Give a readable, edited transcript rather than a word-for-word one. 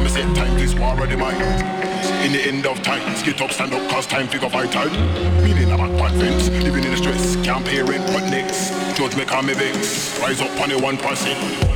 the set time, this war of the mind. In the end of times, get up, stand up, cause time figure vital. Meaning about bad fence, living in the stress, can't pay rent, what next? Judge me, call me vex, rise up on the 1%.